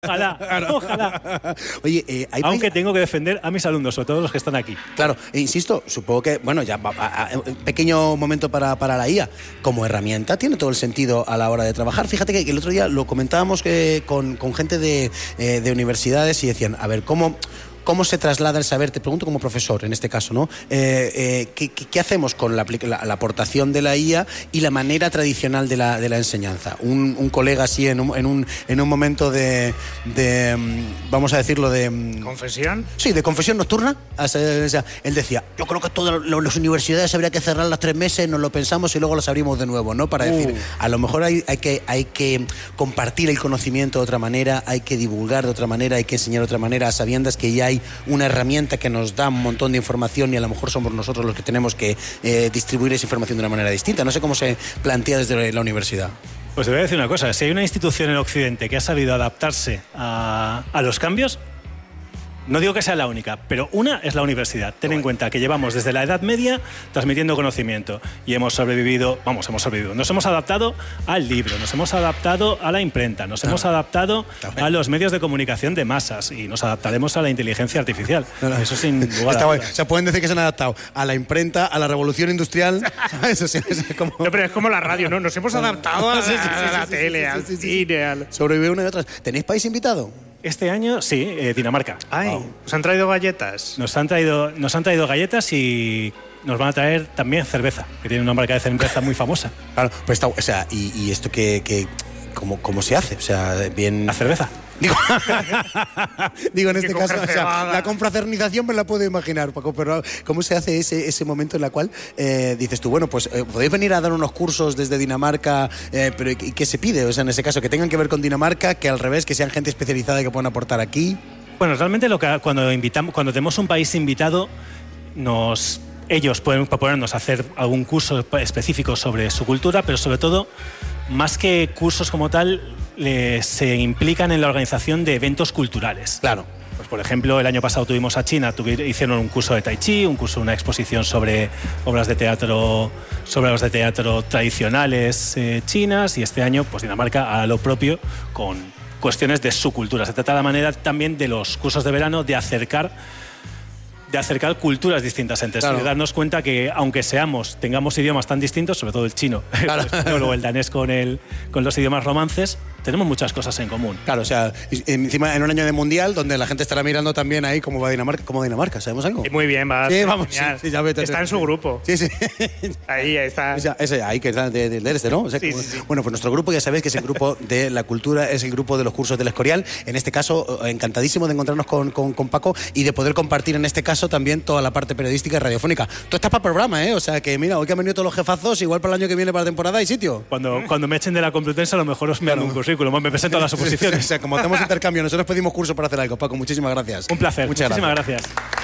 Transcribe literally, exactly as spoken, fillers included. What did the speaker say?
Ojalá, claro. Ojalá. Oye, eh, hay Aunque país... tengo que defender a mis alumnos, sobre todo los que están aquí. Claro, e insisto, supongo que, bueno, ya, a, a, un pequeño momento para, para la I A. Como herramienta tiene todo el sentido a la hora de trabajar. Fíjate que, que el otro día lo comentábamos que, con, con gente de, eh, de universidades y decían, a ver, ¿cómo... ¿Cómo se traslada el saber? Te pregunto como profesor, en este caso, ¿no? Eh, eh, ¿qué, qué hacemos con la, la, la aportación de la I A y la manera tradicional de la, de la enseñanza? Un, un colega así en un, en un, en un momento de, de, vamos a decirlo, de... ¿Confesión? Sí, de confesión nocturna. O sea, él decía, yo creo que todas las universidades habría que cerrarlas tres meses, nos lo pensamos y luego las abrimos de nuevo, ¿no? Para decir, uh. a lo mejor hay, hay, que, hay que compartir el conocimiento de otra manera, hay que divulgar de otra manera, hay que enseñar de otra manera, a sabiendas que ya hay una herramienta que nos da un montón de información y a lo mejor somos nosotros los que tenemos que eh, distribuir esa información de una manera distinta. No sé cómo se plantea desde la universidad. Pues te voy a decir una cosa, si hay una institución en Occidente que ha sabido adaptarse a, a los cambios, no digo que sea la única, pero una es la universidad. Ten en cuenta que llevamos desde la Edad Media transmitiendo conocimiento y hemos sobrevivido, vamos, hemos sobrevivido, nos hemos adaptado al libro, nos hemos adaptado a la imprenta, nos hemos adaptado a los medios de comunicación de masas y nos adaptaremos a la inteligencia artificial. No, no. Eso sin lugar a dudas. O sea, pueden decir que se han adaptado a la imprenta, a la revolución industrial. Eso sí, es como... No, pero es como la radio, ¿no? Nos hemos adaptado a la, sí, sí, sí, a la sí, tele, sí, sí, al sí, sí, cine, sí. al... Sobrevive una y otras. ¿Tenéis país invitado? Este año, sí, eh, Dinamarca. Ay, wow. ¿Os han traído galletas? Nos han traído, nos han traído galletas y nos van a traer también cerveza, que tiene una marca de cerveza muy famosa. Claro, pues está, o sea, y, y esto que, que ¿cómo, cómo se hace? O sea, bien... La cerveza. Digo, digo en este caso, o sea, la confraternización me la puedo imaginar, Paco, pero ¿cómo se hace ese, ese momento en el cual eh, dices tú, bueno, pues eh, podéis venir a dar unos cursos desde Dinamarca, eh, pero ¿y qué se pide? O sea, en ese caso, que tengan que ver con Dinamarca, que al revés, que sean gente especializada y que puedan aportar aquí. Bueno, realmente lo que cuando invitamos, cuando tenemos un país invitado, nos ellos pueden proponernos hacer algún curso específico sobre su cultura, pero sobre todo, más que cursos como tal, le, se implican en la organización de eventos culturales. Claro. Pues, por ejemplo, el año pasado tuvimos a China, tuvieron, hicieron un curso de Tai Chi, un curso, una exposición sobre obras de teatro, sobre obras de teatro tradicionales eh, chinas, y este año, pues Dinamarca hará lo propio con cuestiones de su cultura. Se trata de la manera también de los cursos de verano de acercar de acercar culturas distintas entre sí, claro. De darnos cuenta que aunque seamos, tengamos idiomas tan distintos, sobre todo el chino, claro. O el danés con, el, con los idiomas romances, tenemos muchas cosas en común. Claro, o sea, encima en un año de mundial donde la gente estará mirando también ahí cómo va Dinamarca, cómo Dinamarca, ¿sabemos algo? Muy bien, va. Sí, vamos, sí, sí, ya vete, está en su grupo. Sí, sí. Ahí está. Ese, ese ahí que está de, de, de este, ¿no? O sea, sí, como, sí, sí. Bueno, pues nuestro grupo ya sabéis que es el grupo de la cultura, es el grupo de los cursos del Escorial. En este caso, encantadísimo de encontrarnos con, con, con Paco y de poder compartir en este caso también toda la parte periodística y radiofónica. Tú estás para el programa, ¿eh? O sea, que mira, hoy que han venido todos los jefazos, igual para el año que viene para la temporada hay sitio. Cuando, cuando me echen de la Complutense, a lo mejor os me dan un currículum, me presento a las oposiciones. O sea, como hacemos intercambio, nosotros pedimos curso para hacer algo. Paco, muchísimas gracias. Un placer. Muchas Muchísimas gracias. gracias.